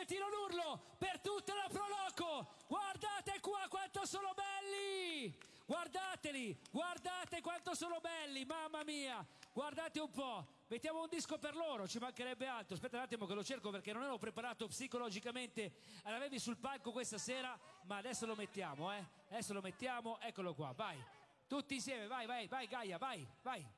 tiro l'urlo per tutta la Pro Loco. Guardate qua quanto sono belli, guardateli, guardate quanto sono belli, mamma mia, guardate un po'. Mettiamo un disco per loro, ci mancherebbe altro. Aspetta un attimo che lo cerco perché non ero preparato psicologicamente ad avervi sul palco questa sera, ma adesso lo mettiamo, adesso lo mettiamo, eccolo qua, vai, tutti insieme, vai, vai, vai Gaia, vai, vai.